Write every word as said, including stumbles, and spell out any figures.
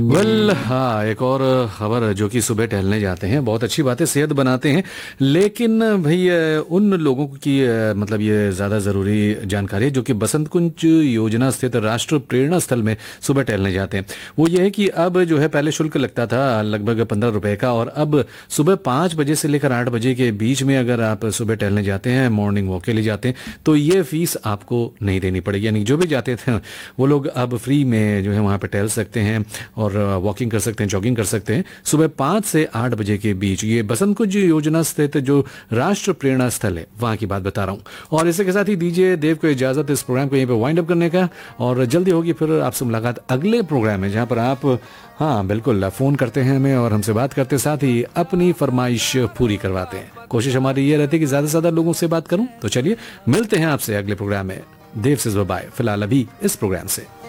Well well, हाँ, एक और खबर जो कि सुबह टहलने जाते हैं, बहुत अच्छी बात है, सेहत बनाते हैं। लेकिन भाई उन लोगों की मतलब ये ज़्यादा ज़रूरी जानकारी है जो कि बसंत कुंज योजना स्थित राष्ट्र प्रेरणा स्थल में सुबह टहलने जाते हैं। वो ये है कि अब जो है पहले शुल्क लगता था लगभग पंद्रह रुपए का, और अब सुबह पाँच बजे से लेकर आठ बजे के बीच में अगर आप सुबह टहलने जाते हैं, मॉर्निंग वॉक के लिए जाते हैं, तो ये फीस आपको नहीं देनी पड़ेगी। यानी जो भी जाते थे वो लोग अब फ्री में जो है वहाँ पर टहल सकते हैं और वॉकिंग कर सकते हैं, जॉगिंग कर सकते हैं सुबह पाँच से आठ बजे के बीच। ये बसंत कुंज योजना स्थित जो राष्ट्र प्रेरणा स्थल है वहां की बात बता रहा हूं। और इसके साथ ही दीजिए देव को इजाजत इस प्रोग्राम को यहीं पे वाइंड अप करने का, और जल्दी होगी फिर आपसे मुलाकात अगले प्रोग्राम में, जहां पर आप हाँ बिल्कुल फोन करते हैं हमें और हमसे बात करते, साथ ही अपनी फरमाइश पूरी करवाते हैं। कोशिश हमारी ये रहती है कि ज्यादा से ज्यादा लोगों से बात करूं। तो चलिए मिलते हैं आपसे अगले प्रोग्राम में। देव से बाय, फिलहाल अभी इस प्रोग्राम से।